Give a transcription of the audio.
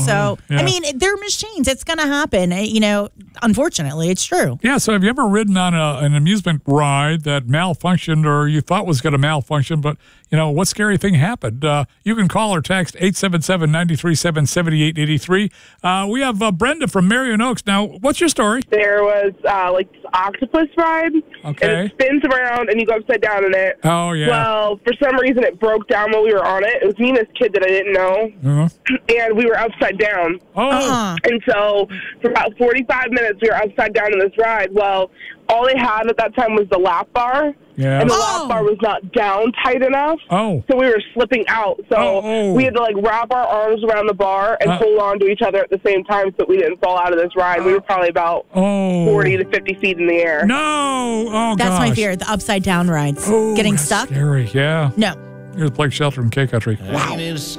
So, yeah. I mean, they're machines. It's going to happen. Unfortunately, it's true. Yeah, so have you ever ridden on an amusement ride that malfunctioned or you thought was going to malfunction, but, what scary thing happened? You can call or text 877-937-7883. We have Brenda from Marion Oaks. Now, what's your story? There was, this octopus ride. Okay. And it spins around, and you go upside down in it. Oh, yeah. Well, for some reason, it broke down while we were on it. It was me and this kid that I didn't know. And we were upside down. Oh. And so for about 45 minutes, we were upside down in this ride. Well, all they had at that time was the lap bar. Yeah. And the lap bar was not down tight enough. Oh. So we were slipping out. So we had to, wrap our arms around the bar and hold on to each other at the same time so that we didn't fall out of this ride. We were probably about 40 to 50 feet in the air. No. Oh, That's gosh. my fear, the upside down rides. Getting stuck. Scary, yeah. No. Here's Blake Shelton from K Country. Wow.